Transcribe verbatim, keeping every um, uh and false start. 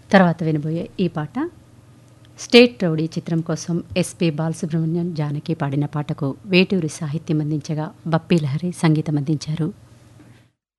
తర్వాత వినబోయే ఈ పాట స్టేట్ రౌడీ చిత్రం కోసం ఎస్పి బాలసుబ్రహ్మణ్యం జానకి పాడిన పాటకు వేటూరి సాహిత్యం అందించగా బప్పీ లహరి సంగీతం అందించారు.